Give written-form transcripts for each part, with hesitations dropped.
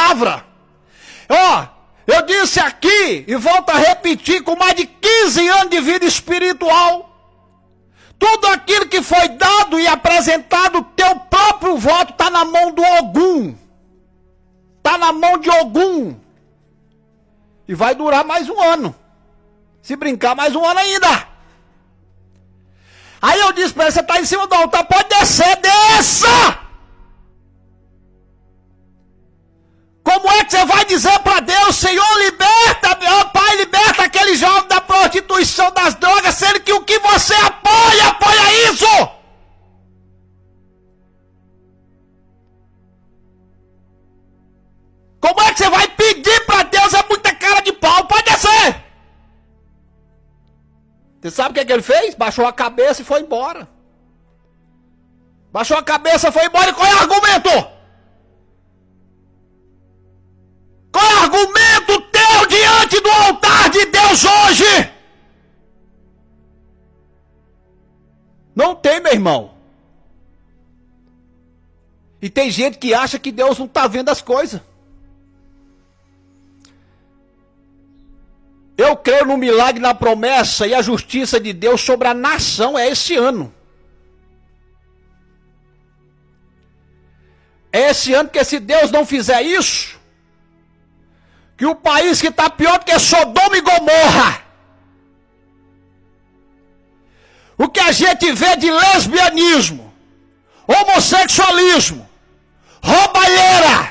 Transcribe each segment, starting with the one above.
palavra. Ó, eu disse aqui e volto a repetir, com mais de 15 anos de vida espiritual, tudo aquilo que foi dado e apresentado, teu próprio voto está na mão do Ogum. Está na mão de Ogum. E vai durar mais um ano. Se brincar, mais um ano ainda. Aí eu disse para ele, você está em cima do altar, pode descer, desça! Como é que você vai dizer para Deus, Senhor, liberta, meu Pai, liberta aquele jovem da prostituição, das drogas, sendo que o que você apoia isso? Como é que você vai pedir para Deus? É muita cara de pau, pode descer! Você sabe o que ele fez? Baixou a cabeça e foi embora. Baixou a cabeça, foi embora, e qual é o argumento? Qual é o argumento teu diante do altar de Deus hoje? Não tem, meu irmão. E tem gente que acha que Deus não está vendo as coisas. Eu creio no milagre, na promessa e a justiça de Deus sobre a nação é esse ano. É esse ano que, se Deus não fizer isso, que o país que está pior do que Sodoma e Gomorra, o que a gente vê de lesbianismo, homossexualismo, roubalheira,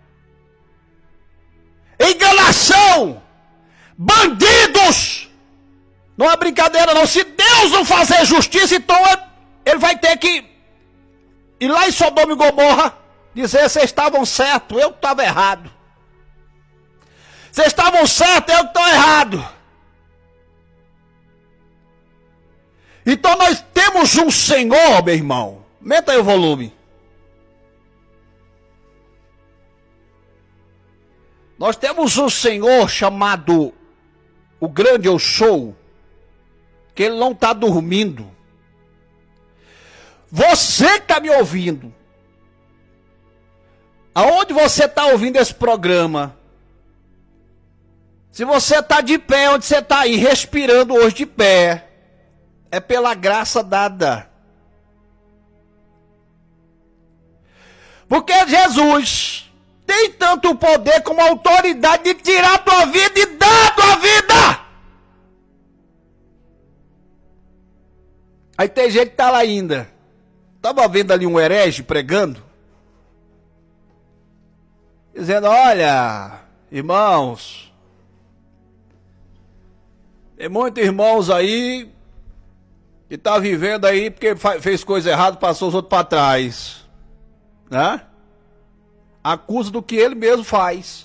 enganação, bandidos, não é brincadeira não. Se Deus não fazer justiça, então ele vai ter que ir lá em Sodoma e Gomorra dizer, vocês estavam certos, eu que estava errado. Vocês estavam certos, eu que estou errado. Então nós temos um Senhor, meu irmão. Aumenta aí o volume. Nós temos um Senhor chamado o grande eu sou, que ele não está dormindo. Você que está me ouvindo, aonde você está ouvindo esse programa, se você está de pé, onde você está aí, respirando hoje de pé, é pela graça dada. Porque Jesus tem tanto poder como autoridade de tirar a tua vida e dar a tua vida. Aí tem gente que está lá ainda. Estava vendo ali um herege pregando, dizendo, olha, irmãos, tem muitos irmãos aí que está vivendo aí porque fez coisa errada, passou os outros para trás, né? Acusa do que ele mesmo faz.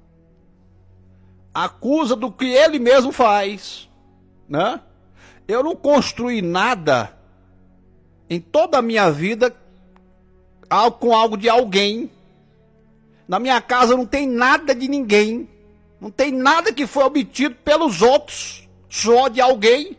Acusa do que ele mesmo faz, né? Eu não construí nada em toda a minha vida com algo de alguém. Na minha casa não tem nada de ninguém. Não tem nada que foi obtido pelos outros, só de alguém.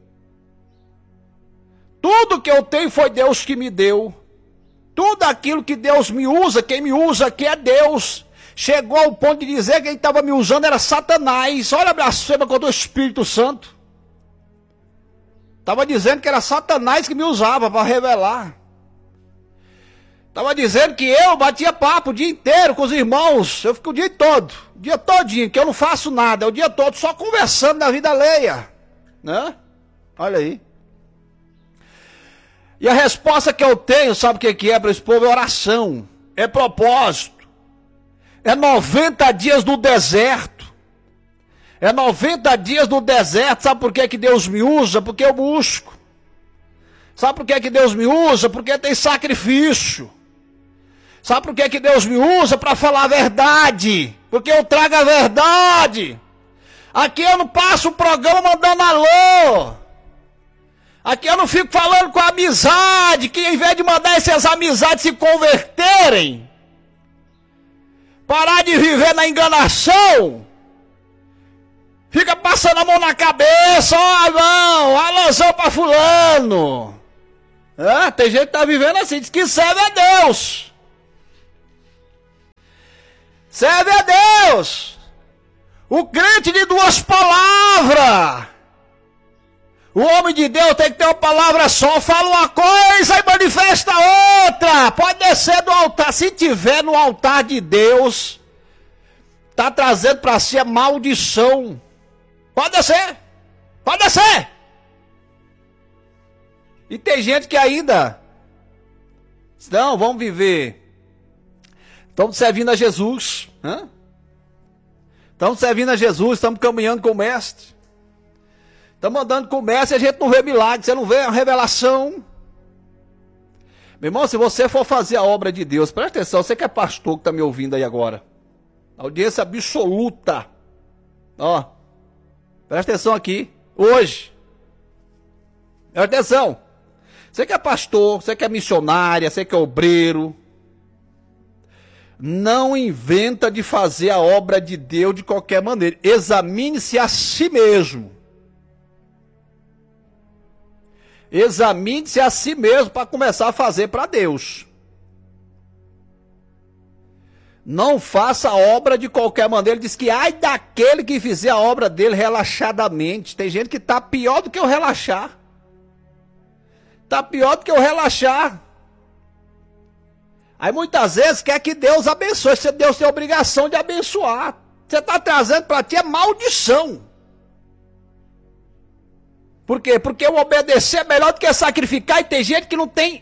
Tudo que eu tenho foi Deus que me deu. Tudo aquilo que Deus me usa, quem me usa aqui é Deus. Chegou ao ponto de dizer que quem estava me usando era Satanás. Olha a blasfêmia contra o Espírito Santo. Estava dizendo que era Satanás que me usava para revelar. Estava dizendo que eu batia papo o dia inteiro com os irmãos. Eu fico o dia todo, o dia todinho, que eu não faço nada. É o dia todo só conversando da vida alheia, né? Olha aí. E a resposta que eu tenho, sabe o que é para esse povo? É oração, é propósito. É 90 dias no deserto. É 90 dias no deserto. Sabe por que Deus me usa? Porque eu busco. Sabe por que Deus me usa? Porque tem sacrifício. Sabe por que Deus me usa? Para falar a verdade. Porque eu trago a verdade. Aqui eu não passo o programa mandando alô. Aqui eu não fico falando com a amizade, que em vez de mandar essas amizades se converterem, parar de viver na enganação, fica passando a mão na cabeça, ó, não, alôzão para fulano. Tem gente que está vivendo assim, diz que serve a Deus. Serve a Deus. O crente de duas palavras. O homem de Deus tem que ter uma palavra só. Fala uma coisa e manifesta outra. Pode descer do altar. Se tiver no altar de Deus, está trazendo para si a maldição. Pode descer. Pode descer. E tem gente que ainda... Não, vamos viver. Estamos servindo a Jesus. Estamos servindo a Jesus, estamos caminhando com o Mestre. Estamos andando com o Mestre e a gente não vê milagre, você não vê a revelação. Meu irmão, se você for fazer a obra de Deus, presta atenção, você que é pastor que está me ouvindo aí agora. Audiência absoluta. Ó, presta atenção aqui, hoje. Presta atenção. Você que é pastor, você que é missionária, você que é obreiro. Não inventa de fazer a obra de Deus de qualquer maneira. Examine-se a si mesmo. Examine-se a si mesmo para começar a fazer para Deus. Não faça a obra de qualquer maneira. Ele diz que ai daquele que fizer a obra dele relaxadamente. Tem gente que está pior do que o relaxar. Está pior do que o relaxar. Aí muitas vezes quer que Deus abençoe. Se Deus tem a obrigação de abençoar. Você está trazendo para ti é maldição. Por quê? Porque o obedecer é melhor do que sacrificar. E tem gente que não tem...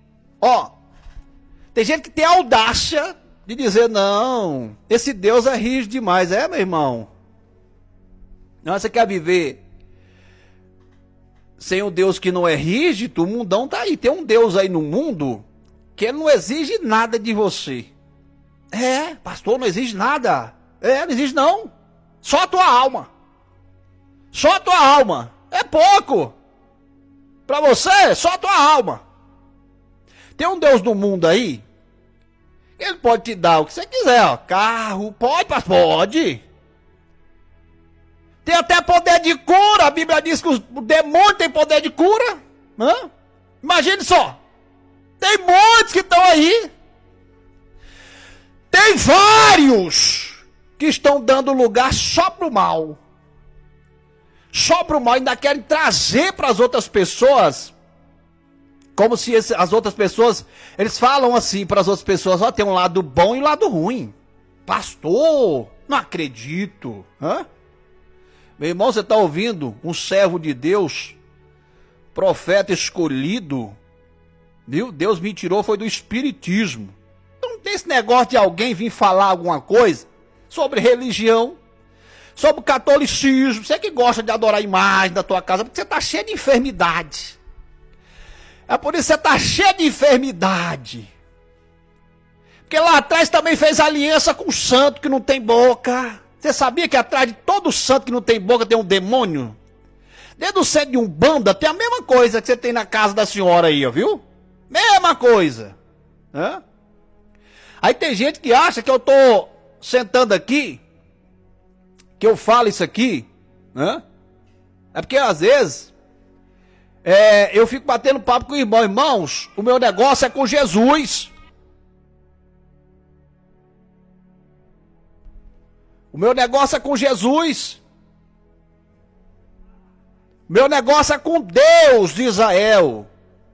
Tem gente que tem a audácia de dizer, não, esse Deus é rígido demais. É, meu irmão? Não, você quer viver sem um Deus que não é rígido? O mundão tá aí. Tem um Deus aí no mundo que ele não exige nada de você. É, pastor, não exige nada. É, não exige não. Só a tua alma. Só a tua alma. É pouco. Para você, só a tua alma. Tem um Deus no mundo aí, ele pode te dar o que você quiser, ó. Carro, pode, pastor, pode. Tem até poder de cura. A Bíblia diz que o demônio tem poder de cura. Imagine só. Tem muitos que estão aí. Tem vários que estão dando lugar só para o mal. Só para o mal, ainda querem trazer para as outras pessoas, como se as outras pessoas, eles falam assim para as outras pessoas, ó, tem um lado bom e um lado ruim. Pastor, não acredito. Meu irmão, você está ouvindo um servo de Deus, profeta escolhido, viu? Deus me tirou, foi do espiritismo. Não tem esse negócio de alguém vir falar alguma coisa sobre religião, sobre o catolicismo. Você que gosta de adorar a imagem da tua casa, porque você está cheio de enfermidade. É por isso que você está cheio de enfermidade. Porque lá atrás também fez aliança com o santo que não tem boca. Você sabia que atrás de todo santo que não tem boca tem um demônio? Dentro do centro de Umbanda tem a mesma coisa que você tem na casa da senhora aí, ó, viu? Mesma coisa. Aí tem gente que acha que eu tô sentando aqui, que eu falo isso aqui, é porque às vezes eu fico batendo papo com o irmão. Irmãos, o meu negócio é com Jesus. O meu negócio é com Jesus. O meu negócio é com Deus de Israel.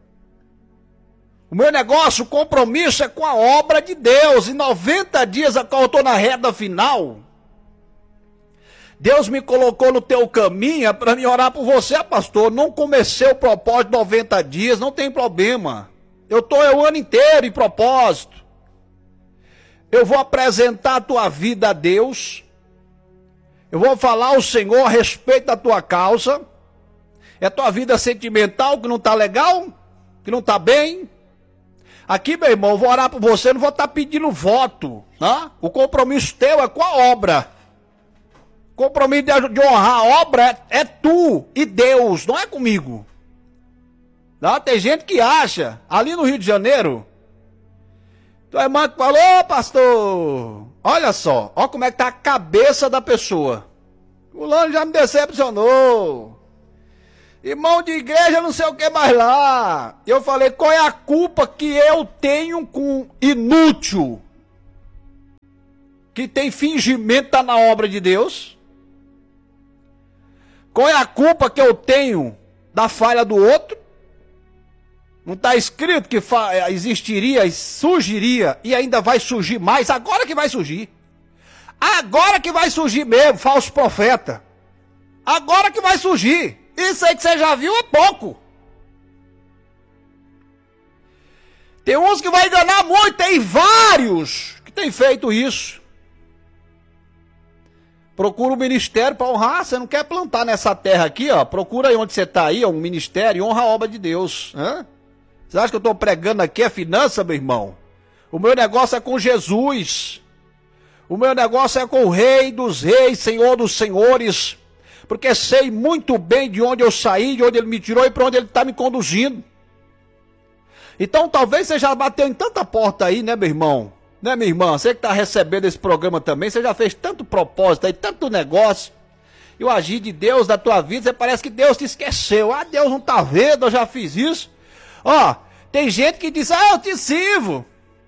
O meu negócio, o compromisso é com a obra de Deus. Em 90 dias, a qual eu estou na reta final, Deus me colocou no teu caminho para me orar por você, pastor. Não comecei o propósito de 90 dias, não tem problema. Eu estou o ano inteiro em propósito. Eu vou apresentar a tua vida a Deus. Eu vou falar ao Senhor a respeito da tua causa. É tua vida sentimental que não está legal? Que não está bem? Aqui, meu irmão, eu vou orar por você, não vou estar pedindo voto. O compromisso teu é com a obra. O compromisso de honrar a obra é tu e Deus, não é comigo. Tem gente que acha, ali no Rio de Janeiro, tua irmã que falou, pastor, olha só, olha como é que tá a cabeça da pessoa. O fulano já me decepcionou. Irmão de igreja, não sei o que mais lá. Eu falei, qual é a culpa que eu tenho com inútil? que tem fingimento, está na obra de Deus? Qual é a culpa que eu tenho da falha do outro? Não está escrito que existiria, surgiria e ainda vai surgir mais? Agora que vai surgir. Agora que vai surgir mesmo, falso profeta. Agora que vai surgir. Isso aí que você já viu é pouco. Tem uns que vai enganar muito, tem vários que têm feito isso. Procura um ministério para honrar. Você não quer plantar nessa terra aqui, ó? Procura aí onde você está aí, um ministério, e honra a obra de Deus. Hã? Você acha que eu estou pregando aqui a finança, meu irmão? O meu negócio é com Jesus. O meu negócio é com o Rei dos Reis, Senhor dos Senhores. Porque sei muito bem de onde eu saí, de onde Ele me tirou e para onde Ele está me conduzindo. Então talvez você já bateu em tanta porta aí, né, meu irmão? Né, minha irmã? Você que está recebendo esse programa também, você já fez tanto propósito aí, tanto negócio. E o agir de Deus da tua vida, você parece que Deus te esqueceu. Ah, Deus não está vendo, eu já fiz isso. Ó, tem gente que diz, eu te sirvo.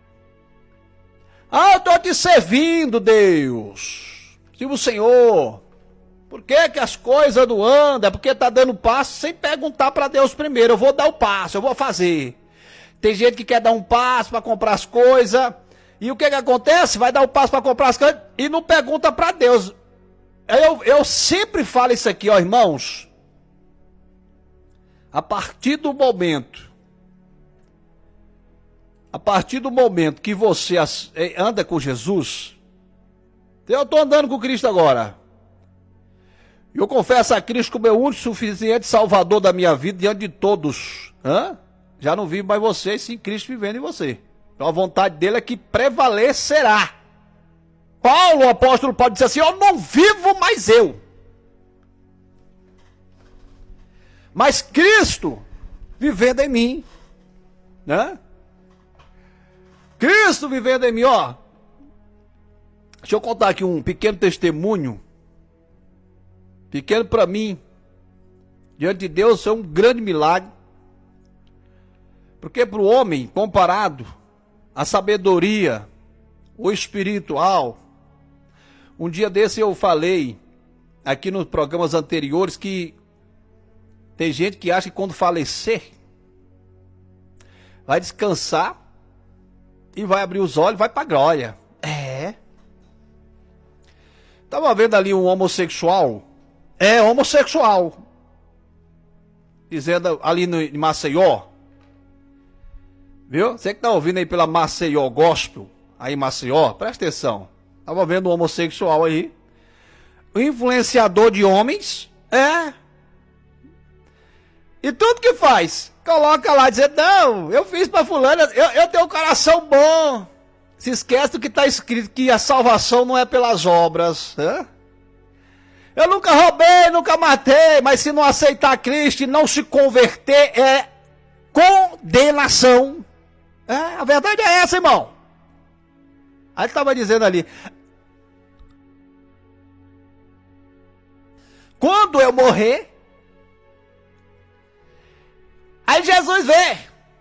Eu estou te servindo, Deus. Sirvo o Senhor. Por que que as coisas não andam? É porque está dando passo sem perguntar para Deus primeiro. Eu vou dar o passo, eu vou fazer. Tem gente que quer dar um passo para comprar as coisas. E o que que acontece? Vai dar o passo para comprar as coisas e não pergunta para Deus. Eu sempre falo isso aqui, ó, irmãos. A partir do momento que você anda com Jesus, eu estou andando com Cristo agora. Eu confesso a Cristo como meu único e suficiente Salvador da minha vida diante de todos. Já não vivo mais você, sim Cristo vivendo em você. Então a vontade dele é que prevalecerá. Paulo, o apóstolo, pode dizer assim, eu não vivo mais eu. Mas Cristo vivendo em mim. Né? Cristo vivendo em mim, ó. Deixa eu contar aqui um pequeno testemunho. Pequeno para mim. Diante de Deus é um grande milagre. Porque para o homem, comparado à sabedoria, o espiritual, um dia desse eu falei aqui nos programas anteriores que tem gente que acha que quando falecer, vai descansar e vai abrir os olhos e vai para a glória. Estava vendo ali um homossexual, homossexual, dizendo ali em Maceió, viu? Você que está ouvindo aí pela Maceió Gospel, aí em Maceió, presta atenção. Estava vendo um homossexual aí, um influenciador de homens, e tudo que faz, coloca lá, dizendo, não, eu fiz para fulano, eu tenho um coração bom. Se esquece do que está escrito, que a salvação não é pelas obras. Eu nunca roubei, nunca matei, mas se não aceitar Cristo e não se converter, é condenação. A verdade é essa, irmão. Aí ele estava dizendo ali, quando eu morrer, aí Jesus vê,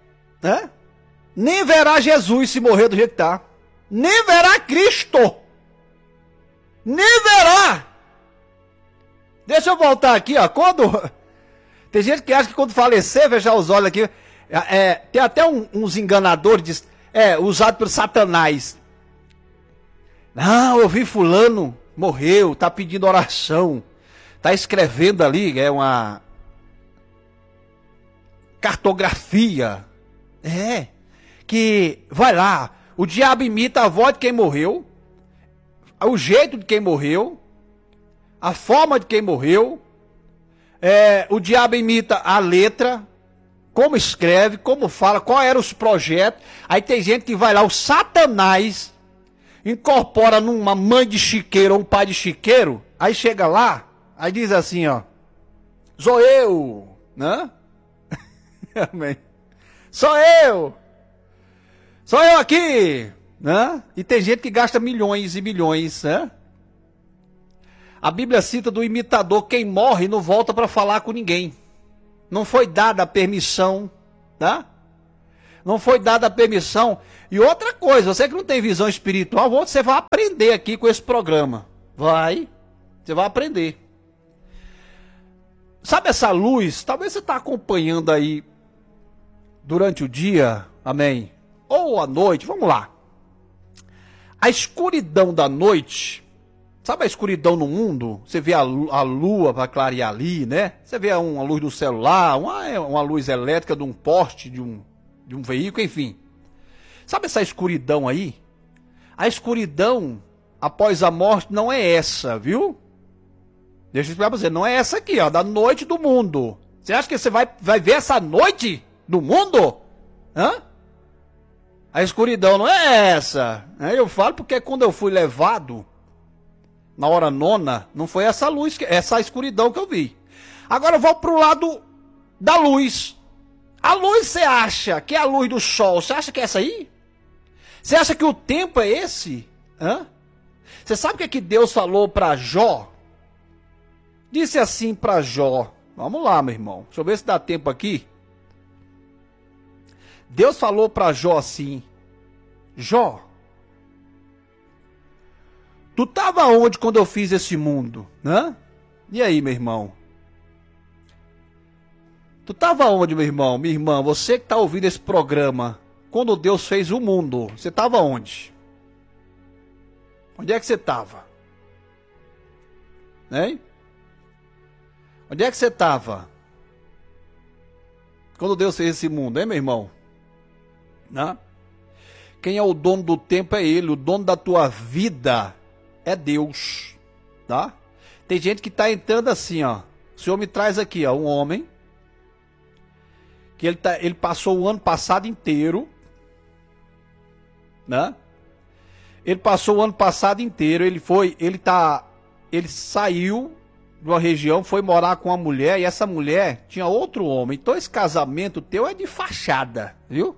nem verá Jesus se morrer do jeito que está, nem verá Cristo, nem verá. Deixa eu voltar aqui, ó, tem gente que acha que quando falecer, fechar os olhos aqui, tem até uns enganadores, usados por Satanás. Não, eu vi fulano, morreu, tá pedindo oração, tá escrevendo ali, uma cartografia, que vai lá, o diabo imita a voz de quem morreu, o jeito de quem morreu, a forma de quem morreu, o diabo imita a letra, como escreve, como fala, qual eram os projetos. Aí tem gente que vai lá, o Satanás incorpora numa mãe de chiqueiro ou um pai de chiqueiro, aí chega lá, aí diz assim, ó, sou eu, né? Amém. Sou eu aqui, né? E tem gente que gasta milhões e milhões, né? A Bíblia cita do imitador, quem morre não volta para falar com ninguém. Não foi dada a permissão, tá? Não foi dada a permissão. E outra coisa, você que não tem visão espiritual, você vai aprender aqui com esse programa. Você vai aprender. Sabe essa luz? Talvez você está acompanhando aí durante o dia, amém? Ou à noite, vamos lá. A escuridão da noite, sabe a escuridão no mundo? Você vê a lua para clarear ali, né? Você vê uma luz do celular, uma luz elétrica de um poste, de um veículo, enfim. Sabe essa escuridão aí? A escuridão após a morte não é essa, viu? Deixa eu explicar pra você, não é essa aqui, ó, da noite do mundo. Você acha que você vai ver essa noite do mundo? Hã? A escuridão não é essa. Eu falo porque quando eu fui levado, na hora nona, não foi essa luz, essa escuridão que eu vi. Agora eu vou pro lado da luz. A luz você acha que é a luz do sol? Você acha que é essa aí? Você acha que o tempo é esse? Hã? Você sabe o que Deus falou para Jó? Disse assim para Jó. Vamos lá, meu irmão. Deixa eu ver se dá tempo aqui. Deus falou para Jó assim: Jó, tu estava onde quando eu fiz esse mundo? Hã? E aí, meu irmão? Tu estava onde, meu irmão? Minha irmã, você que está ouvindo esse programa, quando Deus fez o mundo, você estava onde? Onde é que você estava? Hein? Onde é que você estava? Quando Deus fez esse mundo, hein, meu irmão? Né? Quem é o dono do tempo é Ele, o dono da tua vida é Deus, tá? Tem gente que está entrando assim, ó. O Senhor me traz aqui, ó, um homem que ele passou o ano passado inteiro, né? Ele passou o ano passado inteiro, ele saiu de uma região, foi morar com uma mulher e essa mulher tinha outro homem. Então esse casamento teu é de fachada, viu?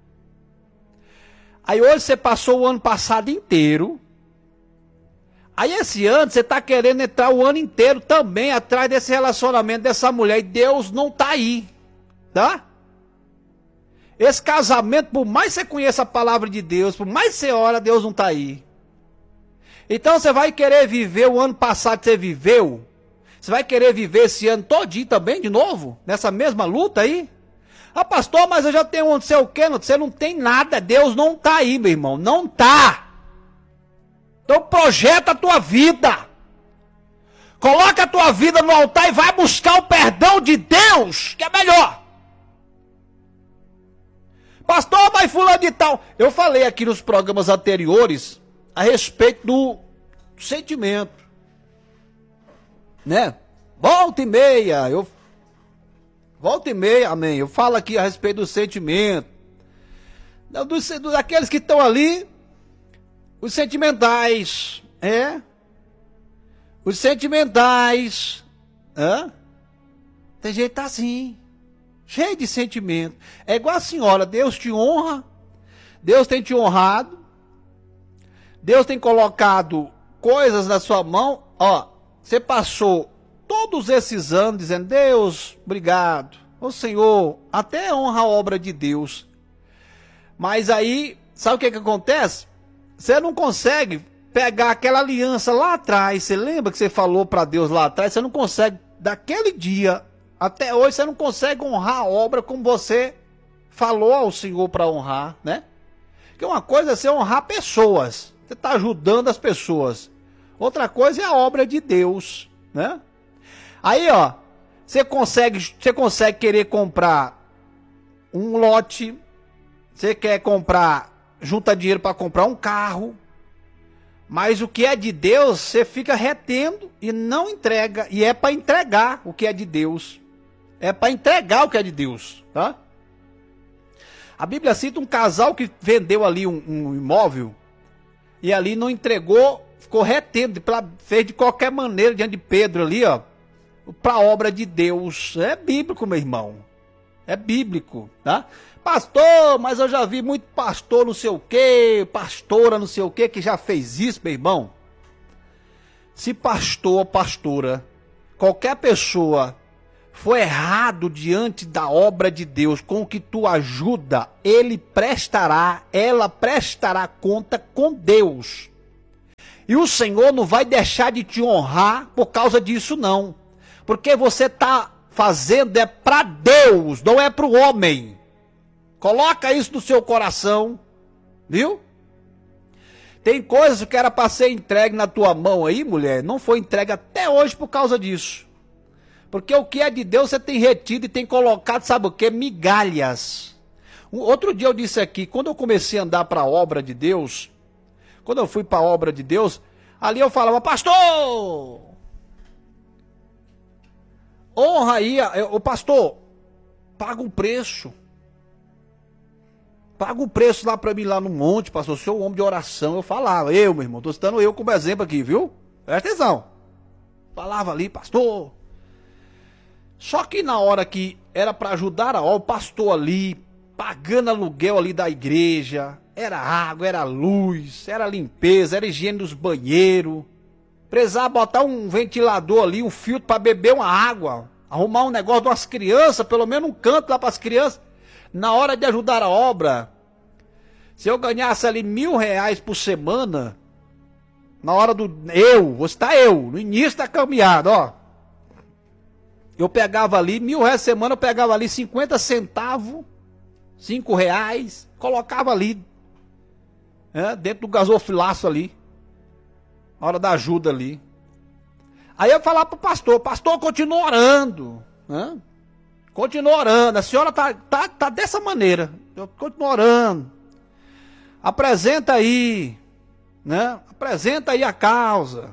Aí hoje você passou o ano passado inteiro. Aí esse ano você está querendo entrar o ano inteiro também atrás desse relacionamento dessa mulher. E Deus não está aí, tá? Esse casamento, por mais você conheça a palavra de Deus, por mais você ora, Deus não está aí. Então você vai querer viver o ano passado que você viveu? Você vai querer viver esse ano todinho também, de novo? Nessa mesma luta aí? Ah, pastor, mas eu já tenho não sei o quê, você não tem nada, Deus não está aí, meu irmão, não está. Então projeta a tua vida. Coloca a tua vida no altar e vai buscar o perdão de Deus, que é melhor. Pastor, mas fulano de tal. Eu falei aqui nos programas anteriores a respeito do sentimento. Né? Volta e meia, amém. Eu falo aqui a respeito do sentimento. Daqueles que estão ali, os sentimentais, os sentimentais, tem gente assim, cheio de sentimento. É igual a senhora, Deus te honra, Deus tem te honrado, Deus tem colocado coisas na sua mão, ó, você passou todos esses anos dizendo, Deus, obrigado, ô Senhor, até honra a obra de Deus. Mas aí, sabe o que acontece? Você não consegue pegar aquela aliança lá atrás. Você lembra que você falou para Deus lá atrás? Você não consegue, daquele dia até hoje, você não consegue honrar a obra como você falou ao Senhor para honrar, né? Porque uma coisa é você honrar pessoas. Você está ajudando as pessoas. Outra coisa é a obra de Deus, né? Aí, ó, você consegue querer comprar um lote, você quer comprar, junta dinheiro para comprar um carro, mas o que é de Deus, você fica retendo e não entrega, e é para entregar o que é de Deus. É para entregar o que é de Deus, tá? A Bíblia cita um casal que vendeu ali um imóvel e ali não entregou, ficou retendo, fez de qualquer maneira diante de Pedro ali, ó, para a obra de Deus. É bíblico, meu irmão. É bíblico, tá? Pastor, mas eu já vi muito pastor não sei o quê, pastora não sei o quê, que já fez isso, meu irmão. Se pastor ou pastora, qualquer pessoa for errado diante da obra de Deus, com o que tu ajuda, ela prestará conta com Deus. E o Senhor não vai deixar de te honrar por causa disso não. Porque você está fazendo é para Deus, não é para o homem. Coloca isso no seu coração, viu? Tem coisas que era para ser entregue na tua mão aí, mulher, não foi entregue até hoje por causa disso. Porque o que é de Deus você tem retido e tem colocado, sabe o que? Migalhas. Outro dia eu disse aqui, quando eu comecei a andar para a obra de Deus, quando eu fui para a obra de Deus, ali eu falava, pastor, honra aí, o pastor, paga um preço. Paga um preço lá para mim, lá no monte, pastor, eu sou um homem de oração. Eu falava, meu irmão, tô citando eu como exemplo aqui, viu? Presta atenção. Falava ali, pastor. Só que na hora que era para ajudar a obra, o pastor ali, pagando aluguel ali da igreja, era água, era luz, era limpeza, era higiene dos banheiros. Precisava botar um ventilador ali, um filtro para beber uma água. Arrumar um negócio de umas crianças, pelo menos um canto lá para as crianças. Na hora de ajudar a obra, se eu ganhasse ali R$1.000 por semana, na hora vou citar eu, no início da caminhada, ó. Eu pegava ali, R$1.000 por semana, eu pegava ali 50 centavos, R$5, colocava ali, dentro do gasofilaço ali, na hora da ajuda ali. Aí eu falava pro pastor, continua orando, continua orando, a senhora tá dessa maneira, eu continuo orando, apresenta aí, apresenta aí a causa.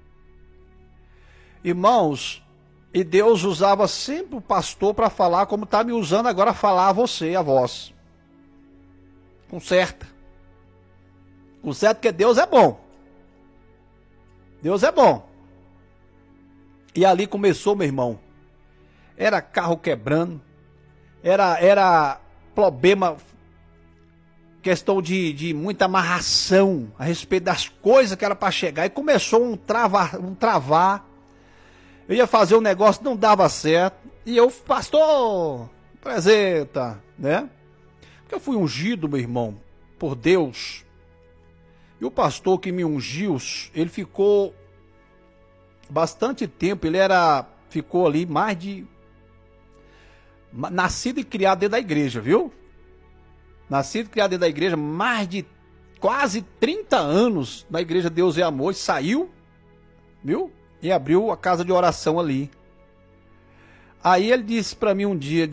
Irmãos, e Deus usava sempre o pastor para falar como está me usando agora a falar a você, a vós. Conserta. Conserta porque Deus é bom. Deus é bom. E ali começou, meu irmão. Era carro quebrando. Era problema, questão de muita amarração a respeito das coisas que era para chegar. E começou um travar. Eu ia fazer um negócio, não dava certo. E eu, pastor, apresenta, Porque eu fui ungido, meu irmão, por Deus. E o pastor que me ungiu, ele ficou bastante tempo, ficou ali mais de... Nascido e criado dentro da igreja, viu? Nascido e criado dentro da igreja, mais de quase 30 anos na igreja Deus e Amor, e saiu, viu? E abriu a casa de oração ali. Aí ele disse para mim um dia,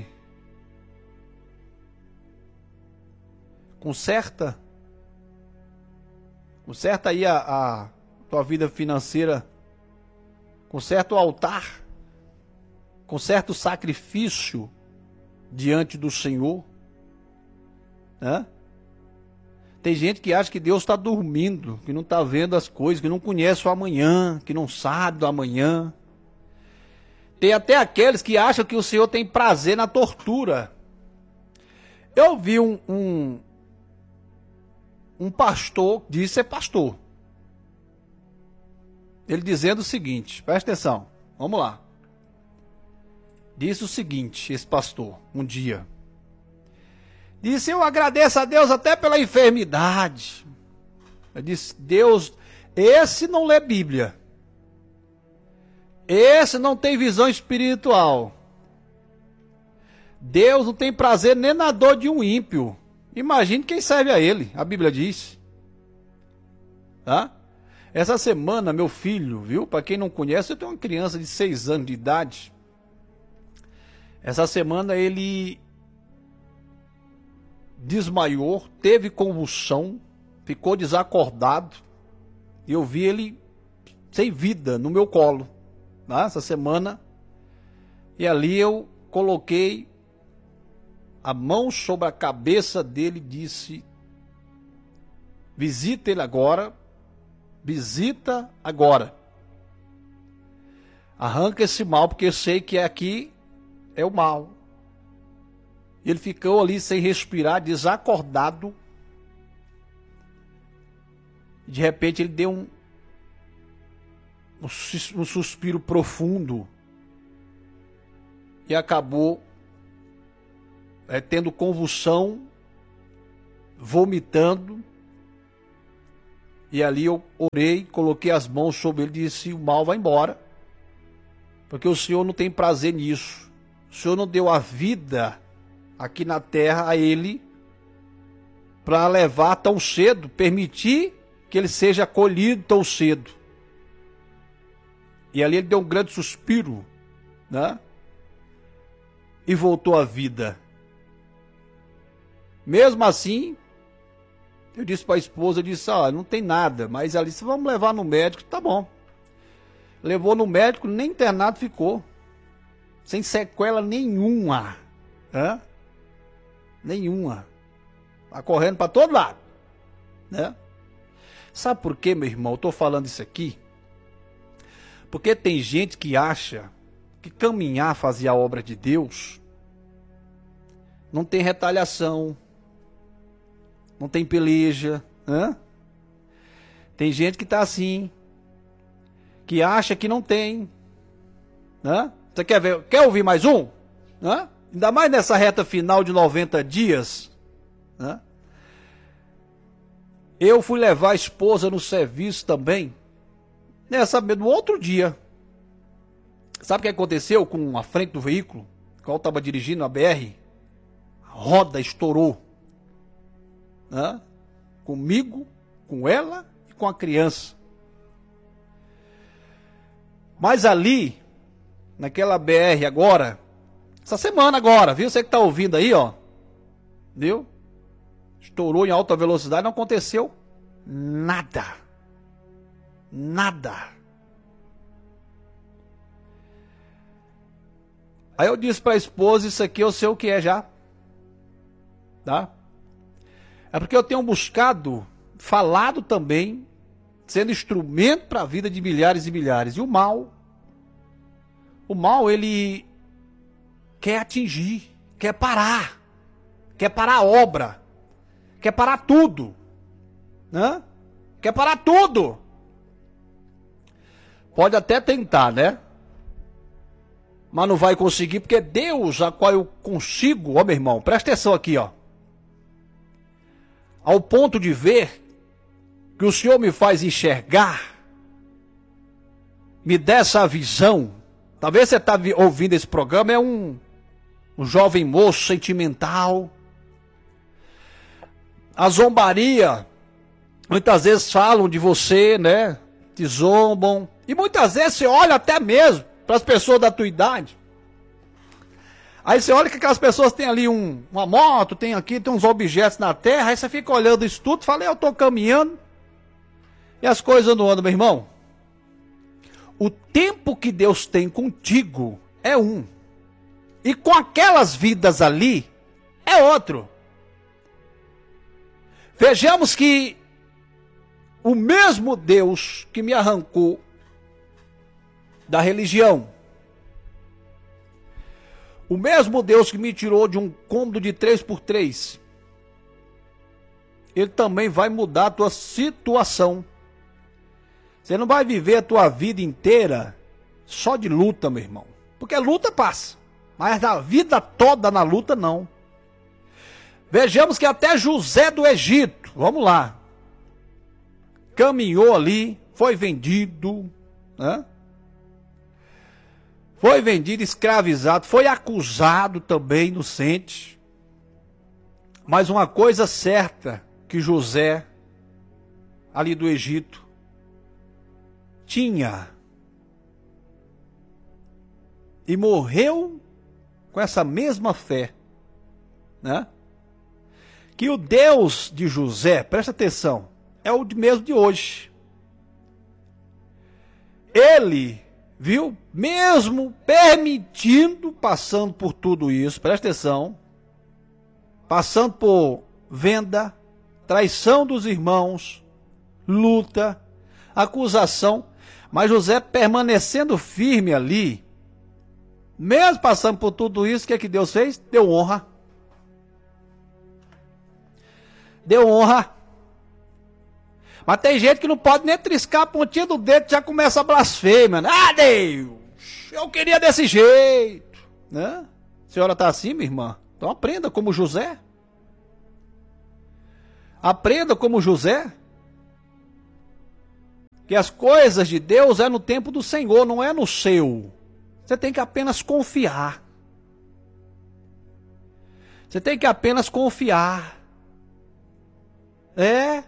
conserta aí a tua vida financeira, conserta o altar, conserta o sacrifício diante do Senhor. Tem gente que acha que Deus está dormindo, que não está vendo as coisas, que não conhece o amanhã, que não sabe do amanhã. Tem até aqueles que acham que o Senhor tem prazer na tortura. Eu vi um pastor, disse ser pastor. Ele dizendo o seguinte, presta atenção, vamos lá. Disse o seguinte, esse pastor, um dia. Disse, eu agradeço a Deus até pela enfermidade. Eu disse, Deus, esse não lê Bíblia. Esse não tem visão espiritual. Deus não tem prazer nem na dor de um ímpio. Imagine quem serve a ele, a Bíblia diz. Essa semana, meu filho, viu? Para quem não conhece, eu tenho uma criança de 6 anos de idade. Essa semana ele desmaiou, teve convulsão, ficou desacordado, e eu vi ele sem vida no meu colo, essa semana, e ali eu coloquei a mão sobre a cabeça dele e disse, visita ele agora, arranca esse mal, porque eu sei que aqui é o mal. Ele ficou ali sem respirar, desacordado. De repente ele deu um suspiro profundo. e acabou tendo convulsão, vomitando. E ali eu orei, coloquei as mãos sobre ele e disse: o mal vai embora, porque o Senhor não tem prazer nisso. O Senhor não deu a vida aqui na terra a ele para levar tão cedo, permitir que ele seja acolhido tão cedo. E ali ele deu um grande suspiro, né? E voltou à vida. Mesmo assim, eu disse para a esposa, eu disse: não tem nada, mas ela disse: vamos levar no médico. Tá bom. Levou no médico, nem internado ficou. Sem sequela nenhuma. Nenhuma. Tá correndo para todo lado, né? Sabe por quê, meu irmão? Eu tô falando isso aqui porque tem gente que acha que caminhar, fazer a obra de Deus, não tem retaliação, não tem peleja, Tem gente que tá assim, que acha que não tem, Você quer ouvir mais um? Ainda mais nessa reta final de 90 dias, Eu fui levar a esposa no serviço também, no outro dia. Sabe o que aconteceu com a frente do veículo, qual estava dirigindo a BR? A roda estourou. Comigo, com ela e com a criança. Mas ali, naquela BR agora, essa semana agora, viu? Você que está ouvindo aí, ó. Viu? Estourou em alta velocidade, não aconteceu nada. Nada. Aí eu disse para a esposa: isso aqui eu sei o que é já. Tá? É porque eu tenho buscado, falado também, sendo instrumento para a vida de milhares e milhares. E o mal, ele quer atingir, quer parar a obra, quer parar tudo, Quer parar tudo. Pode até tentar, né? Mas não vai conseguir, porque Deus, a qual eu consigo, ó meu irmão, presta atenção aqui, ó. Ao ponto de ver que o Senhor me faz enxergar, me dá essa visão. Talvez você está ouvindo esse programa, é um jovem moço sentimental. A zombaria, muitas vezes falam de você, né? Te zombam. E muitas vezes você olha até mesmo para as pessoas da tua idade. Aí você olha que aquelas pessoas têm ali uma moto, tem uns objetos na terra, aí você fica olhando isso tudo, fala: eu estou caminhando e as coisas não andam, meu irmão. O tempo que Deus tem contigo é um, e com aquelas vidas ali é outro. Vejamos que o mesmo Deus que me arrancou da religião, o mesmo Deus que me tirou de um cômodo de 3x3, Ele também vai mudar a tua situação. Você não vai viver a tua vida inteira só de luta, meu irmão. Porque a luta passa, mas a vida toda na luta não. Vejamos que até José do Egito, vamos lá, caminhou ali, foi vendido, Foi vendido, escravizado, foi acusado também, inocente. Mas uma coisa certa que José, ali do Egito, tinha. E morreu com essa mesma fé, Que o Deus de José, presta atenção, é o mesmo de hoje. Ele, viu, mesmo permitindo, passando por tudo isso, presta atenção, passando por venda, traição dos irmãos, luta, acusação, mas José permanecendo firme ali, mesmo passando por tudo isso, o que é que Deus fez? Deu honra. Deu honra. Mas tem gente que não pode nem triscar a pontinha do dedo, já começa a blasfêmia. Ah, Deus, eu queria desse jeito. Né? A senhora está assim, minha irmã? Então aprenda como José. Aprenda como José. Que as coisas de Deus é no tempo do Senhor, não é no seu. Você tem que apenas confiar. Você tem que apenas confiar. É.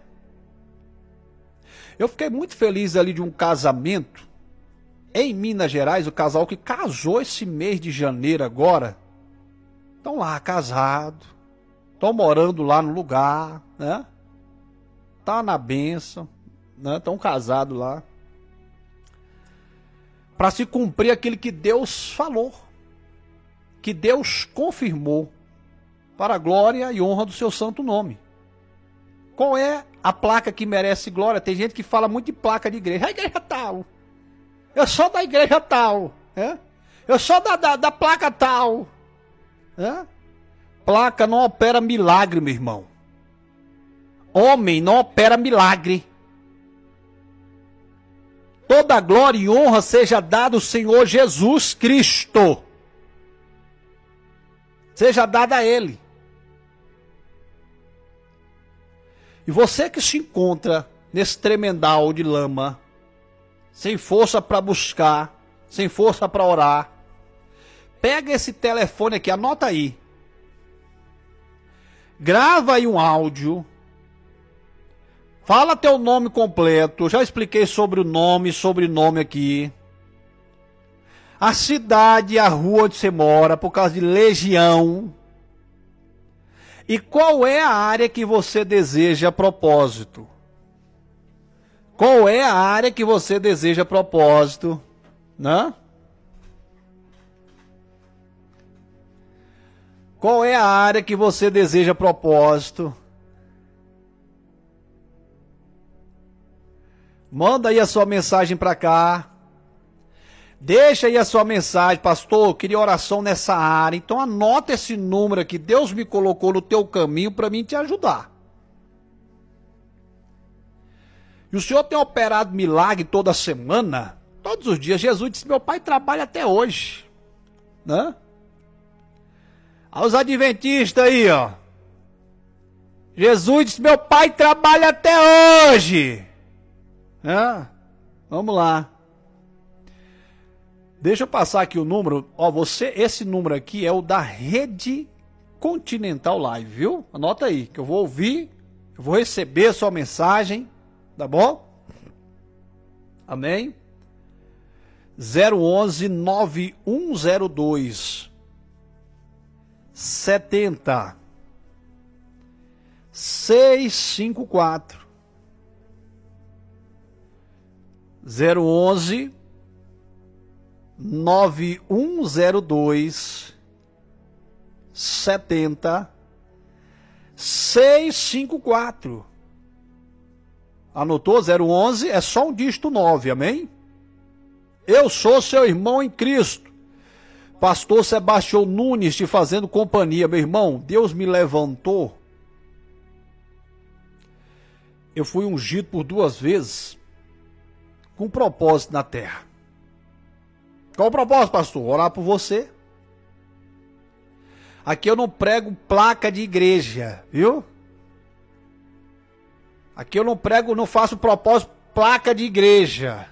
Eu fiquei muito feliz ali de um casamento em Minas Gerais, o casal que casou esse mês de janeiro agora. Estão lá casados, estão morando lá no lugar, né? Tá na bênção, né? Estão casados lá. Para se cumprir aquilo que Deus falou, que Deus confirmou, para a glória e honra do seu santo nome. Qual é a placa que merece glória? Tem gente que fala muito de placa de igreja. A igreja tal. Eu sou da igreja tal. É? Eu sou da placa tal. É? Placa não opera milagre, meu irmão. Homem não opera milagre. Toda glória e honra seja dada ao Senhor Jesus Cristo. Seja dada a Ele. E você que se encontra nesse tremendal de lama, sem força para buscar, sem força para orar, pega esse telefone aqui, anota aí. Grava aí um áudio. Fala teu nome completo. Já expliquei sobre o nome e sobrenome aqui. A cidade, a rua onde você mora, por causa de legião. E qual é a área que você deseja a propósito? Qual é a área que você deseja a propósito? Né? Qual é a área que você deseja a propósito? Manda aí a sua mensagem para cá. Deixa aí a sua mensagem, pastor, eu queria oração nessa área. Então anota esse número aqui, Deus me colocou no teu caminho para mim te ajudar. E o Senhor tem operado milagre toda semana, todos os dias. Jesus disse, meu pai trabalha até hoje. Né? Aos adventistas aí, ó. Jesus disse, meu pai trabalha até hoje. Né? Vamos lá. Deixa eu passar aqui o número. Ó, esse número aqui é o da Rede Continental Live, viu? Anota aí, que eu vou ouvir, eu vou receber a sua mensagem, tá bom? Amém? 011 9102 70 654 011 9102 70 654. Anotou? 011 é só um dígito 9, amém? Eu sou seu irmão em Cristo, pastor Sebastião Nunes, te fazendo companhia. Meu irmão, Deus me levantou. Eu fui ungido por 2 vezes com propósito na terra. Qual o propósito, pastor? Orar por você. Aqui eu não prego placa de igreja, viu? Aqui eu não prego, não faço propósito placa de igreja.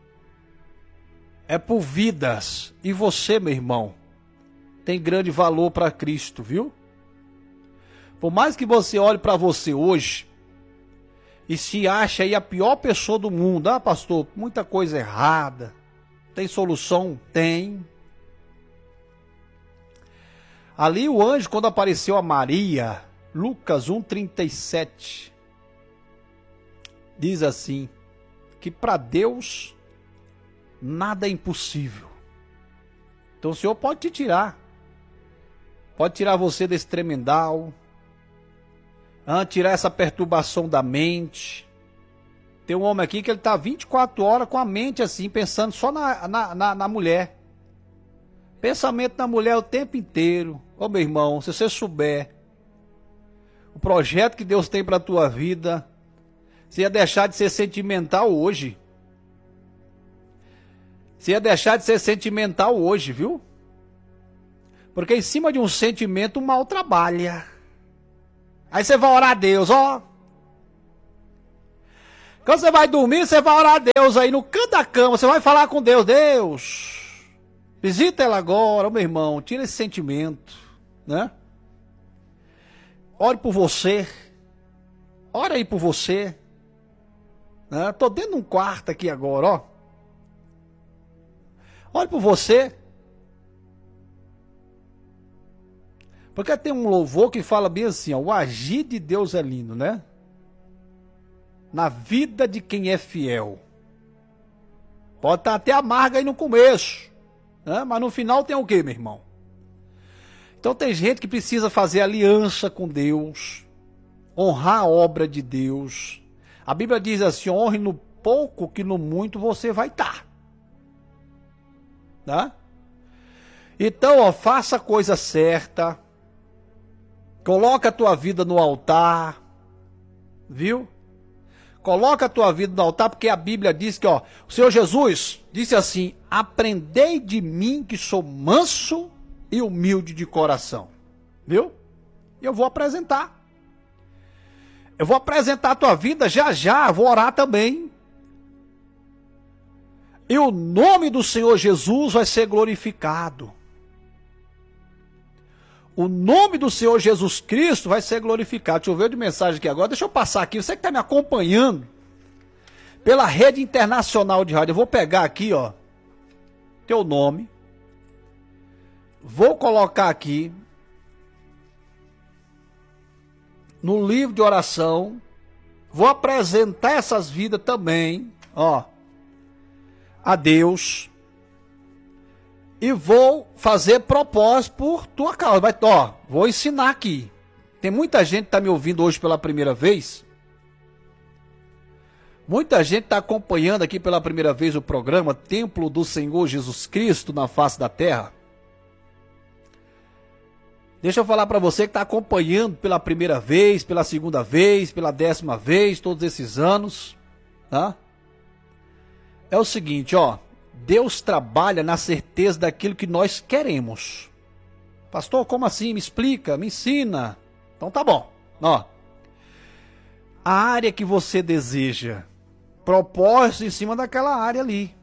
É por vidas. E você, meu irmão, tem grande valor para Cristo, viu? Por mais que você olhe para você hoje e se ache aí a pior pessoa do mundo. Ah, pastor, muita coisa errada. Tem solução? Tem. Ali o anjo, quando apareceu a Maria, Lucas 1,37, diz assim, que para Deus nada é impossível. Então o Senhor pode te tirar. Pode tirar você desse tremendal. Tirar essa perturbação da mente. Tem um homem aqui que ele está 24 horas com a mente assim, pensando só na mulher. Pensamento na mulher o tempo inteiro. Ô meu irmão, se você souber o projeto que Deus tem para a tua vida, você ia deixar de ser sentimental hoje. Você ia deixar de ser sentimental hoje, viu? Porque em cima de um sentimento o mal trabalha. Aí você vai orar a Deus, ó. Quando você vai dormir, você vai orar a Deus aí no canto da cama. Você vai falar com Deus. Deus, visita ela agora, meu irmão. Tira esse sentimento, né? Ore por você. Ora aí por você. Né? Tô dentro de um quarto aqui agora, ó. Ore por você. Porque tem um louvor que fala bem assim, ó, o agir de Deus é lindo, né? Na vida de quem é fiel. Pode estar até amarga aí no começo, né? Mas no final tem o quê, meu irmão? Então tem gente que precisa fazer aliança com Deus, honrar a obra de Deus. A Bíblia diz assim, honre no pouco que no muito você vai estar. Tá? Então, ó, faça a coisa certa. Coloca a tua vida no altar, viu? Coloca a tua vida no altar, porque a Bíblia diz que, ó, o Senhor Jesus disse assim, aprendei de mim que sou manso e humilde de coração, viu? E eu vou apresentar. Eu vou apresentar a tua vida já, vou orar também. E o nome do Senhor Jesus vai ser glorificado. O nome do Senhor Jesus Cristo vai ser glorificado. Deixa eu ver de mensagem aqui agora. Deixa eu passar aqui. Você que está me acompanhando pela rede internacional de rádio. Eu vou pegar aqui, ó, teu nome. Vou colocar aqui no livro de oração. Vou apresentar essas vidas também, ó, a Deus. E vou fazer propósito por tua causa. Mas, ó, vou ensinar aqui. Tem muita gente que está me ouvindo hoje pela primeira vez. Muita gente está acompanhando aqui pela primeira vez o programa Templo do Senhor Jesus Cristo na face da terra. Deixa eu falar para você que está acompanhando pela primeira vez, pela segunda vez, pela 10ª vez, todos esses anos. Tá? É o seguinte, ó. Deus trabalha na certeza daquilo que nós queremos. Pastor, como assim? Me explica, me ensina. Então tá bom. Ó, a área que você deseja, propósito em cima daquela área ali.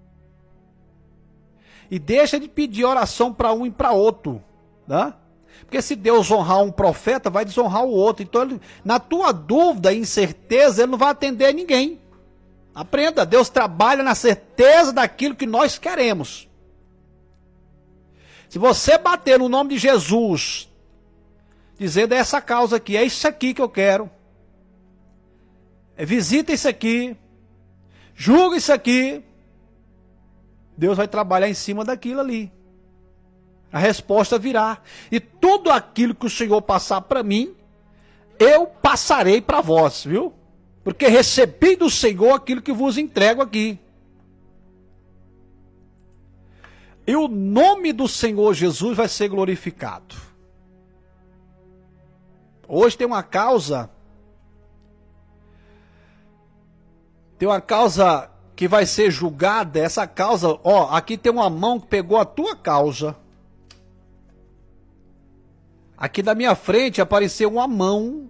E deixa de pedir oração para um e para outro. Tá? Porque se Deus honrar um profeta, vai desonrar o outro. Então, na tua dúvida e incerteza, ele não vai atender ninguém. Aprenda, Deus trabalha na certeza daquilo que nós queremos. Se você bater no nome de Jesus, dizendo é essa causa aqui, é isso aqui que eu quero, visita isso aqui, julga isso aqui, Deus vai trabalhar em cima daquilo ali. A resposta virá. E tudo aquilo que o Senhor passar para mim, eu passarei para vós, viu? Porque recebi do Senhor aquilo que vos entrego aqui. E o nome do Senhor Jesus vai ser glorificado. Hoje tem uma causa que vai ser julgada. Essa causa, ó, aqui tem uma mão que pegou a tua causa. Aqui na minha frente apareceu uma mão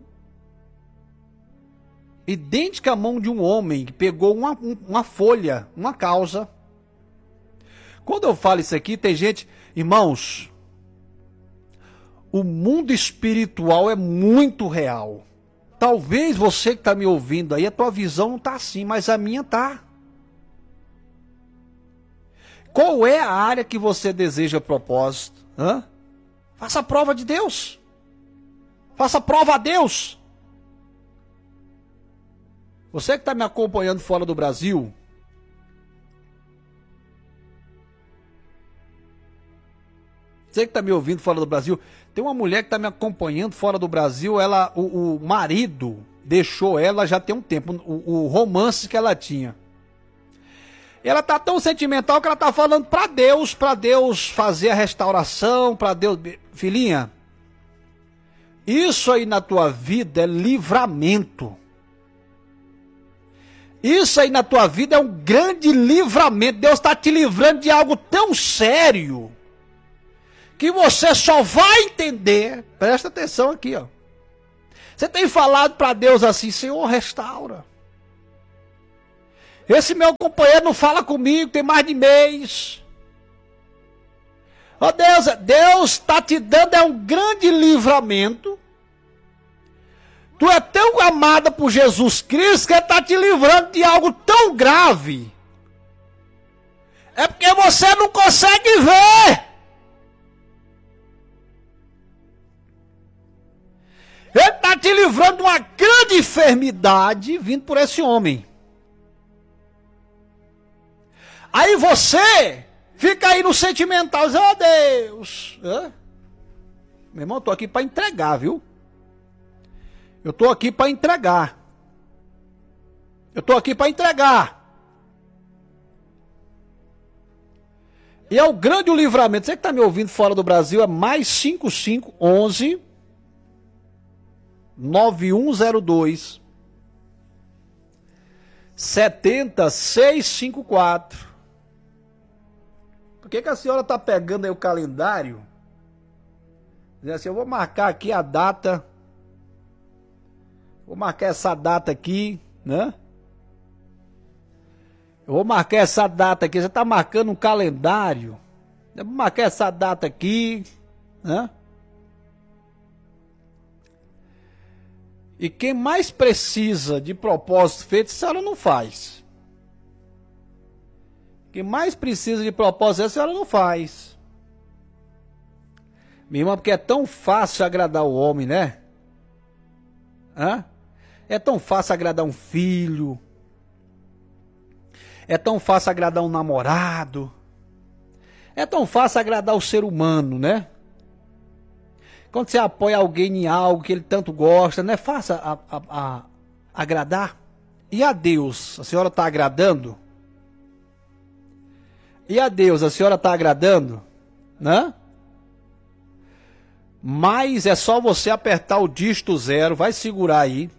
idêntica à mão de um homem que pegou uma folha, uma causa. Quando eu falo isso aqui, tem gente, irmãos, o mundo espiritual é muito real. Talvez você que está me ouvindo aí, a tua visão não está assim, mas a minha está. Qual é a área que você deseja propósito? Faça a prova de Deus. Faça a prova a Deus. Você que está me acompanhando fora do Brasil, você que está me ouvindo fora do Brasil, tem uma mulher que está me acompanhando fora do Brasil, o marido deixou ela já tem um tempo, o romance que ela tinha. Ela está tão sentimental que ela está falando para Deus fazer a restauração, para Deus... Filhinha, isso aí na tua vida é livramento. Isso aí na tua vida é um grande livramento. Deus está te livrando de algo tão sério que você só vai entender, presta atenção aqui, ó. Você tem falado para Deus assim: Senhor, restaura. Esse meu companheiro não fala comigo, tem mais de mês. Ó Deus, Deus está te dando um grande livramento. Tu é tão amada por Jesus Cristo que Ele está te livrando de algo tão grave. É porque você não consegue ver. Ele está te livrando de uma grande enfermidade vindo por esse homem. Aí você fica aí no sentimental, diz: oh Deus. Meu irmão, eu estou aqui para entregar, viu? Eu estou aqui para entregar. Eu estou aqui para entregar. E é o grande livramento. Você que está me ouvindo fora do Brasil, é mais 5511 9102 70654. Por que a senhora está pegando aí o calendário? Dizendo assim: eu vou marcar aqui a data. Vou marcar essa data aqui, né? Eu vou marcar essa data aqui. Você está marcando um calendário. Eu vou marcar essa data aqui, né? E quem mais precisa de propósito feito, a senhora não faz. Quem mais precisa de propósito, a senhora não faz. Minha irmã, porque é tão fácil agradar o homem, né? É tão fácil agradar um filho. É tão fácil agradar um namorado. É tão fácil agradar o ser humano, né? Quando você apoia alguém em algo que ele tanto gosta, não é fácil agradar? E a Deus, a senhora está agradando? E a Deus, a senhora está agradando? Né? Mas é só você apertar o dígito 0, vai segurar aí.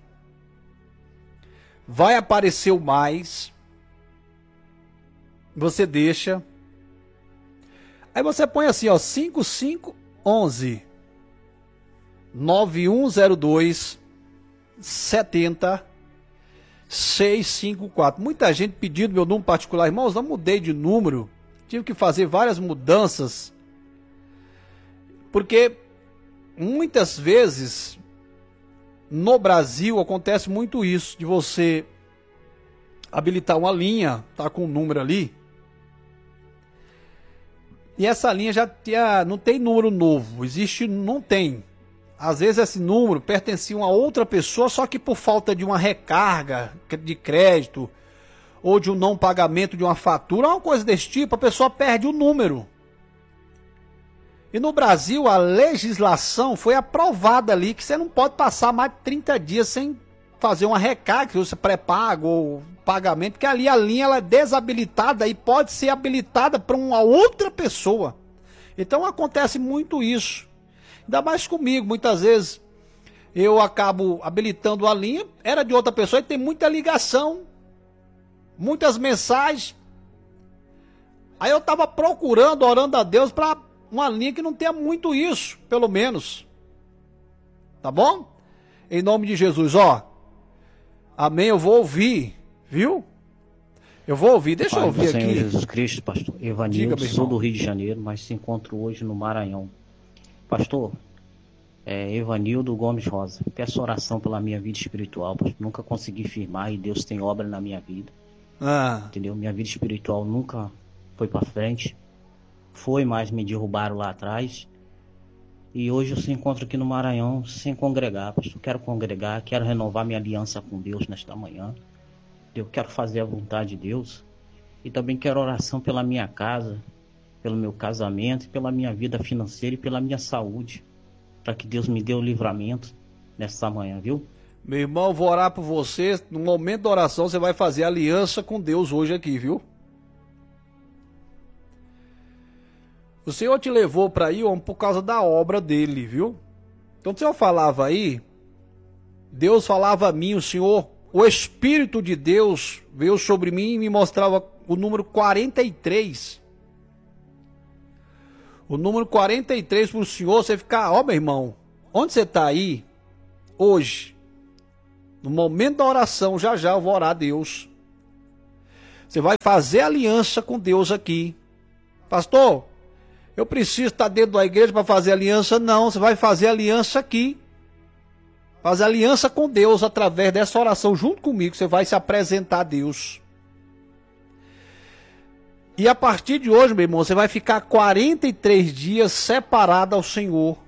Vai aparecer o mais. Você deixa. Aí você põe assim, ó, 5511 9102 70654. Muita gente pedindo meu número particular. Irmãos, não mudei de número. Tive que fazer várias mudanças. Porque muitas vezes no Brasil acontece muito isso, de você habilitar uma linha, tá com um número ali, e essa linha já não tem número novo, não tem. Às vezes esse número pertencia a outra pessoa, só que por falta de uma recarga de crédito ou de um não pagamento de uma fatura, uma coisa desse tipo, a pessoa perde o número. E no Brasil a legislação foi aprovada ali que você não pode passar mais de 30 dias sem fazer uma recarga, se você pré-pago ou pagamento, porque ali a linha ela é desabilitada e pode ser habilitada para uma outra pessoa. Então acontece muito isso. Ainda mais comigo, muitas vezes eu acabo habilitando a linha, era de outra pessoa e tem muita ligação, muitas mensagens. Aí eu estava procurando, orando a Deus para uma linha que não tenha muito isso, pelo menos. Tá bom? Em nome de Jesus, ó. Amém, eu vou ouvir, viu? Eu vou ouvir, deixa eu ouvir aqui. Senhor Jesus Cristo, pastor Evanildo, sou do Rio de Janeiro, mas se encontro hoje no Maranhão. Pastor, Evanildo Gomes Rosa, peço oração pela minha vida espiritual, pastor. Nunca consegui firmar e Deus tem obra na minha vida. Entendeu? Minha vida espiritual nunca foi para frente. Foi, mas me derrubaram lá atrás. E hoje eu se encontro aqui no Maranhão sem congregar, pastor. Quero congregar, quero renovar minha aliança com Deus nesta manhã. Eu quero fazer a vontade de Deus. E também quero oração pela minha casa, pelo meu casamento, pela minha vida financeira e pela minha saúde. Para que Deus me dê o livramento nesta manhã, viu? Meu irmão, vou orar por você. No momento da oração, você vai fazer aliança com Deus hoje aqui, viu? O Senhor te levou para aí, homem, por causa da obra dele, viu? Então, o Senhor falava aí, Deus falava a mim, o Espírito de Deus veio sobre mim e me mostrava o número 43. O número 43 para o senhor, você ficar, ó meu irmão, onde você está aí, hoje, no momento da oração, já já eu vou orar a Deus. Você vai fazer aliança com Deus aqui. Pastor, eu preciso estar dentro da igreja para fazer aliança? Não, você vai fazer aliança aqui. Fazer aliança com Deus através dessa oração junto comigo. Você vai se apresentar a Deus. E a partir de hoje, meu irmão, você vai ficar 43 dias separado ao Senhor.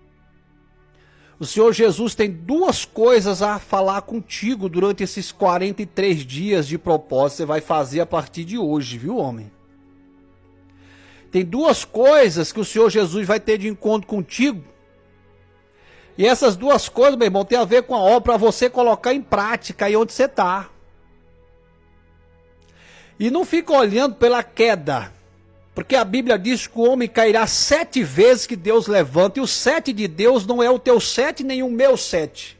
O Senhor Jesus tem duas coisas a falar contigo durante esses 43 dias de propósito. Você vai fazer a partir de hoje, viu, homem? Tem duas coisas que o Senhor Jesus vai ter de encontro contigo. E essas duas coisas, meu irmão, tem a ver com a obra para você colocar em prática aí onde você está. E não fica olhando pela queda. Porque a Bíblia diz que o homem cairá 7 vezes que Deus levanta. E o 7 de Deus não é o teu 7 nem o meu 7.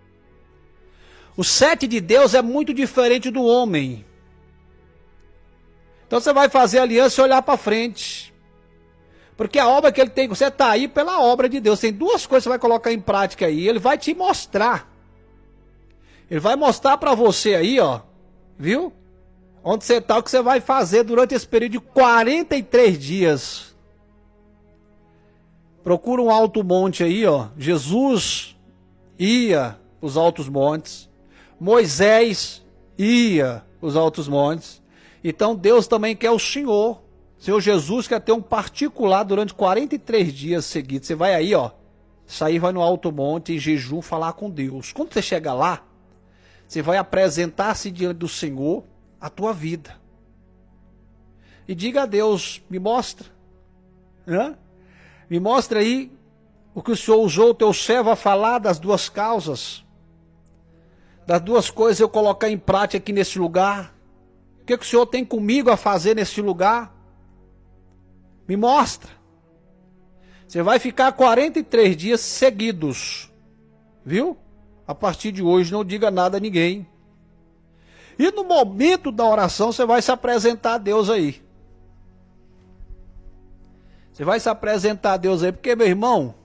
O 7 de Deus é muito diferente do homem. Então você vai fazer aliança e olhar para frente. Porque a obra que ele tem, você está aí pela obra de Deus. Tem duas coisas que você vai colocar em prática aí. Ele vai te mostrar. Ele vai mostrar para você aí, ó. Viu? Onde você está, o que você vai fazer durante esse período de 43 dias. Procura um alto monte aí, ó. Jesus ia os altos montes. Moisés ia os altos montes. Então Deus também quer o Senhor. O Senhor Jesus quer ter um particular durante 43 dias seguidos. Você vai aí, ó. Sair, vai no alto monte, em jejum, falar com Deus. Quando você chegar lá, você vai apresentar-se diante do Senhor a tua vida. E diga a Deus, me mostra. Né? Me mostra aí o que o Senhor usou o teu servo a falar das duas causas. Das duas coisas eu colocar em prática aqui nesse lugar. O que o Senhor tem comigo a fazer nesse lugar? Me mostra. Você vai ficar 43 dias seguidos. Viu? A partir de hoje não diga nada a ninguém. E no momento da oração você vai se apresentar a Deus aí. Você vai se apresentar a Deus aí, porque, meu irmão,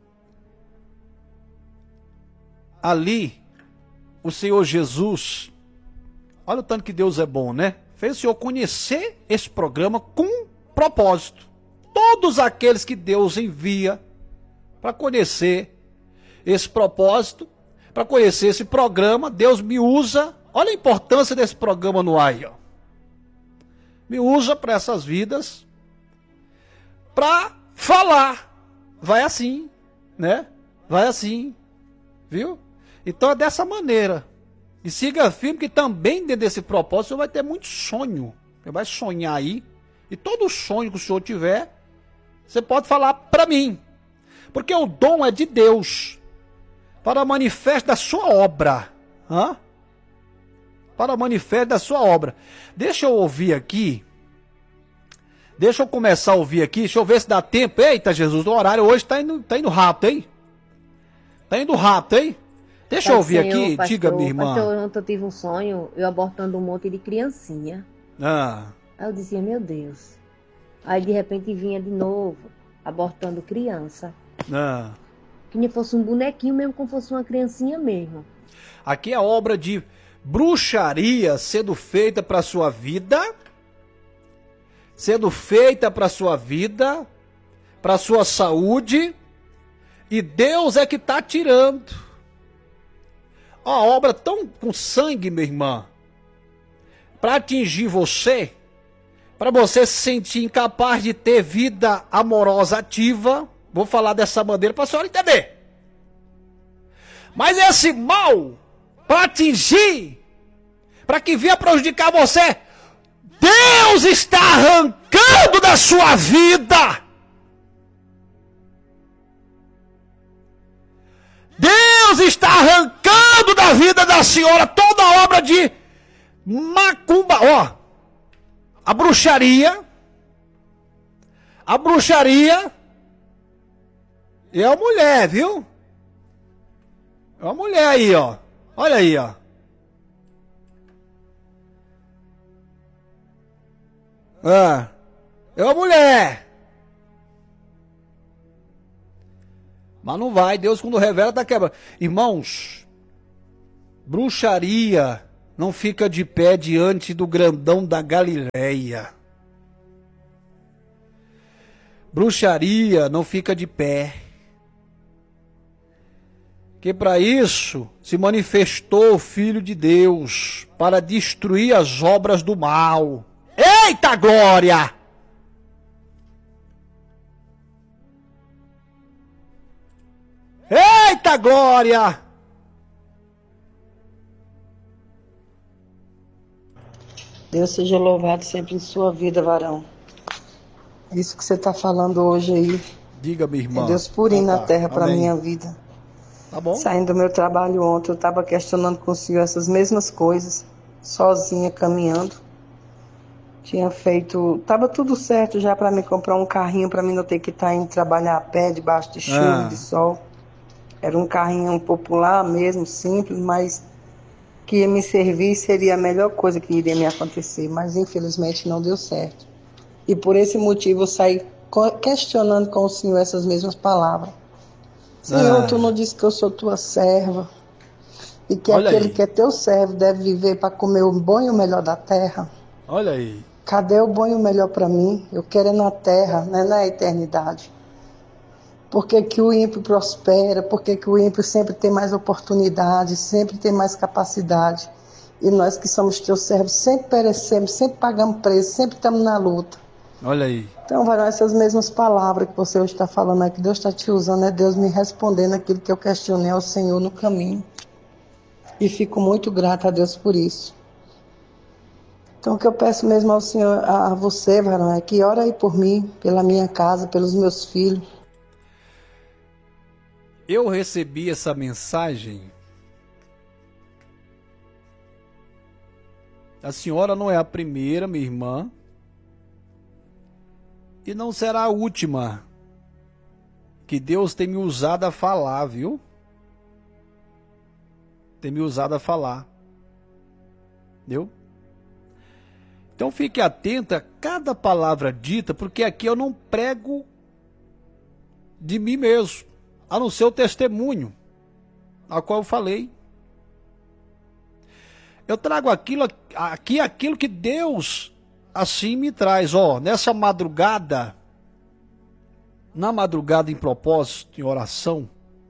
ali, o Senhor Jesus, olha o tanto que Deus é bom, né? Fez o Senhor conhecer esse programa com propósito. Todos aqueles que Deus envia para conhecer esse propósito, para conhecer esse programa, Deus me usa. Olha a importância desse programa no ar, ó. Me usa para essas vidas, para falar. Vai assim, né? Vai assim, viu? Então é dessa maneira. E siga firme que também dentro desse propósito você vai ter muito sonho. Você vai sonhar aí. E todo sonho que o Senhor tiver, você pode falar para mim. Porque o dom é de Deus. Para manifesto da sua obra. Hã? Para manifesto da sua obra. Deixa eu ouvir aqui. Deixa eu começar a ouvir aqui. Deixa eu ver se dá tempo. Eita, Jesus, o horário hoje tá indo rápido, hein? Tá indo rápido, hein? Deixa eu ouvir aqui. Pastor, diga, minha irmã. Pastor, ontem eu tive um sonho, eu abortando um monte de criancinha. Ah. Aí eu dizia, meu Deus. Aí de repente vinha de novo, abortando criança. Ah. Que nem fosse um bonequinho mesmo, como fosse uma criancinha mesmo. Aqui é a obra de bruxaria sendo feita para sua vida, sendo feita para sua vida, para sua saúde, e Deus é que está tirando. Uma obra tão com sangue, minha irmã, para atingir você, para você se sentir incapaz de ter vida amorosa ativa. Vou falar dessa maneira para a senhora entender. Mas esse mal, para atingir, para que venha prejudicar você, Deus está arrancando da sua vida. Deus está arrancando da vida da senhora toda a obra de macumba. Ó, a bruxaria é uma mulher, viu? É uma mulher aí, ó. Olha aí, ó. É uma mulher. Mas não vai, Deus quando revela está quebrando. Irmãos, bruxaria não fica de pé diante do grandão da Galileia. Bruxaria não fica de pé. Que para isso se manifestou o Filho de Deus, para destruir as obras do mal. Eita glória! Eita glória! Deus seja louvado sempre em sua vida, varão. Isso que você está falando hoje aí. Diga, minha irmã. É Deus purinho na terra para minha vida. Tá bom. Saindo do meu trabalho ontem, eu estava questionando com o Senhor essas mesmas coisas, sozinha, caminhando. Tinha feito, estava tudo certo já para me comprar um carrinho, para mim não ter que estar indo trabalhar a pé, debaixo de chuva, de sol. Era um carrinho popular mesmo, simples, mas que ia me servir, seria a melhor coisa que iria me acontecer. Mas infelizmente não deu certo. E por esse motivo eu saí questionando com o Senhor essas mesmas palavras. Senhor, tu não disse que eu sou tua serva e que Olha aquele aí. que é teu servo deve viver para comer o bom e o melhor da terra? Olha aí. Cadê o bom e o melhor para mim? Eu quero é na terra, não é na eternidade. Por que que o ímpio prospera? Por que que o ímpio sempre tem mais oportunidade, sempre tem mais capacidade? E nós que somos teus servos sempre perecemos, sempre pagamos preço, sempre estamos na luta. Olha aí. Então, varão, essas mesmas palavras que você hoje está falando aqui, Deus está te usando, é Deus me respondendo aquilo que eu questionei ao Senhor no caminho. E fico muito grata a Deus por isso. Então, o que eu peço mesmo ao Senhor, a você, varão, é que ora aí por mim, pela minha casa, pelos meus filhos. Eu recebi essa mensagem. A senhora não é a primeira, minha irmã. E não será a última que Deus tem me usado a falar, viu? Tem me usado a falar. Viu? Então fique atento a cada palavra dita, porque aqui eu não prego de mim mesmo, a não ser o testemunho, a qual eu falei. Eu trago aquilo que Deus assim me traz, nessa madrugada, na madrugada em propósito, em oração,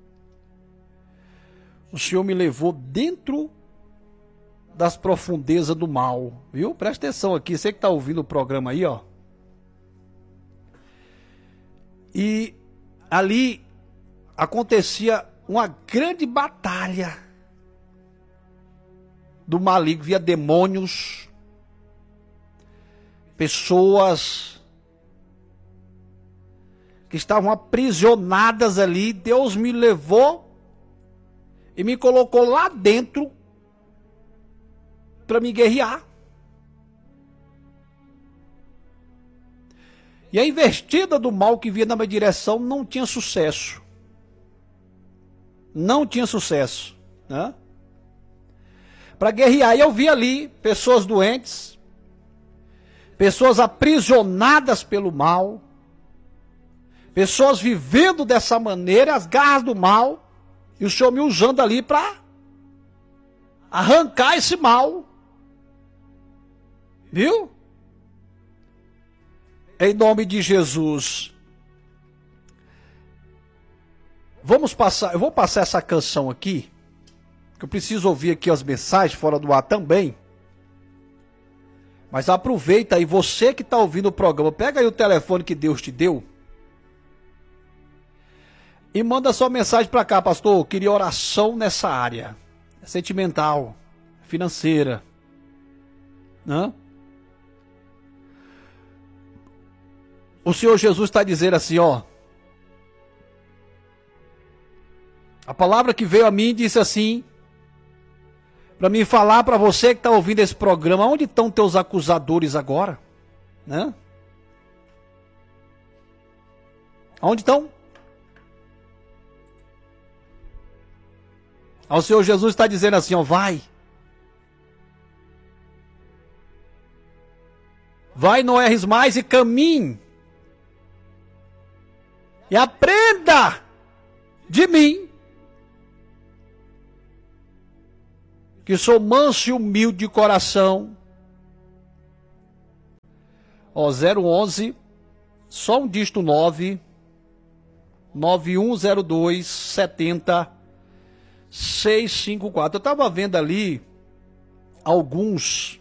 o Senhor me levou dentro das profundezas do mal, viu? Presta atenção aqui, você que está ouvindo o programa aí, E ali acontecia uma grande batalha do maligno, via demônios, pessoas que estavam aprisionadas ali. Deus me levou e me colocou lá dentro para me guerrear. E a investida do mal que vinha na minha direção não tinha sucesso. Não tinha sucesso, né? Para guerrear, e eu vi ali pessoas doentes, pessoas aprisionadas pelo mal, pessoas vivendo dessa maneira, as garras do mal, e o Senhor me usando ali para arrancar esse mal. Viu? Em nome de Jesus. Eu vou passar essa canção aqui, que eu preciso ouvir aqui as mensagens fora do ar também. Mas aproveita aí, você que está ouvindo o programa, pega aí o telefone que Deus te deu e manda sua mensagem para cá, pastor. Eu queria oração nessa área sentimental, financeira, né? O Senhor Jesus está dizendo assim, a palavra que veio a mim disse assim, para mim falar para você que está ouvindo esse programa, onde estão teus acusadores agora? Né? Onde estão? O Senhor Jesus está dizendo assim, vai. Vai, não erres mais e caminhe. E aprenda de mim, que sou manso e humilde de coração. Ó, 011, só um dígito 9, 9102 70 654. Eu estava vendo ali alguns